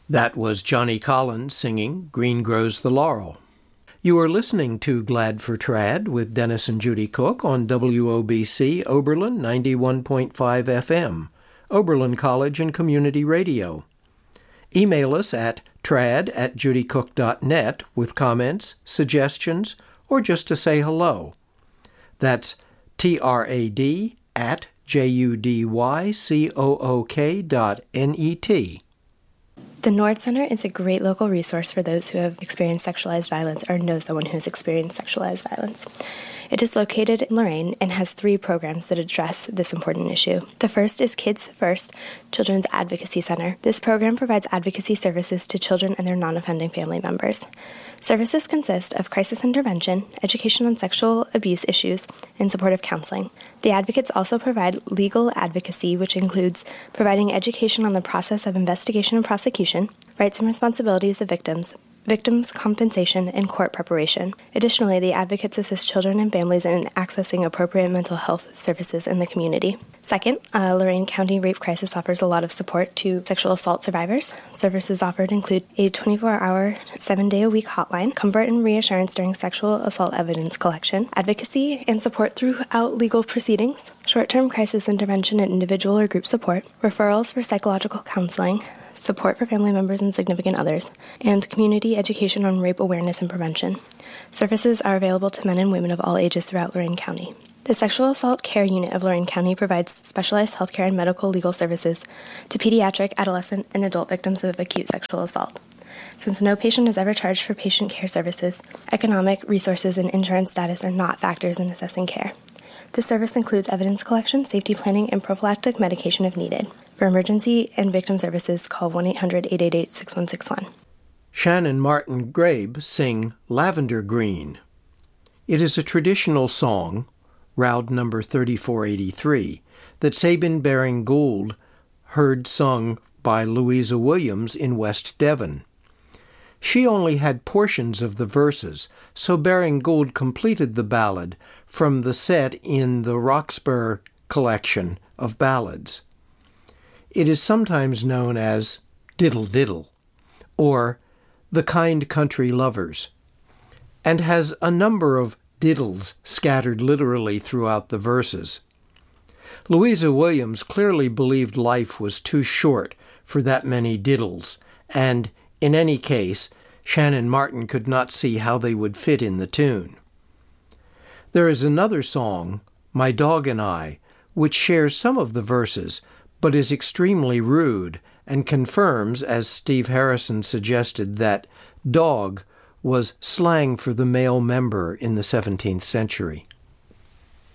That was Johnny Collins singing Green Grows the Laurel. You are listening to Glad for Trad with Dennis and Judy Cook on WOBC Oberlin 91.5 FM, Oberlin College and Community Radio. Email us at trad@judycook.net with comments, suggestions, or just to say hello. That's trad@judycook.net. The Nord Center is a great local resource for those who have experienced sexualized violence or know someone who has experienced sexualized violence. It is located in Lorain and has 3 programs that address this important issue. The first is Kids First Children's Advocacy Center. This program provides advocacy services to children and their non-offending family members. Services consist of crisis intervention, education on sexual abuse issues, and supportive counseling. The advocates also provide legal advocacy, which includes providing education on the process of investigation and prosecution, rights and responsibilities of victims compensation, and court preparation. Additionally, the advocates assist children and families in accessing appropriate mental health services in the community. Second, Lorain County Rape Crisis offers a lot of support to sexual assault survivors. Services offered include a 24-hour, 7-day-a-week hotline, comfort and reassurance during sexual assault evidence collection, advocacy and support throughout legal proceedings, short-term crisis intervention and individual or group support, referrals for psychological counseling, support for family members and significant others, and community education on rape awareness and prevention. Services are available to men and women of all ages throughout Lorain County. The Sexual Assault Care Unit of Lorain County provides specialized healthcare and medical legal services to pediatric, adolescent, and adult victims of acute sexual assault. Since no patient is ever charged for patient care services, economic, resources, and insurance status are not factors in assessing care. This service includes evidence collection, safety planning, and prophylactic medication if needed. For emergency and victim services, call 1-800-888-6161. Shannon Martin Grabe sing Lavender Green. It is a traditional song, Round number 3483, that Sabin Baring Gould heard sung by Louisa Williams in West Devon. She only had portions of the verses, so Baring Gould completed the ballad from the set in the Roxburgh collection of ballads. It is sometimes known as Diddle Diddle, or The Kind Country Lovers, and has a number of diddles scattered literally throughout the verses. Louisa Williams clearly believed life was too short for that many diddles, and in any case, Shannon Martin could not see how they would fit in the tune. There is another song, My Dog and I, which shares some of the verses, but is extremely rude and confirms, as Steve Harrison suggested, that dog was slang for the male member in the 17th century.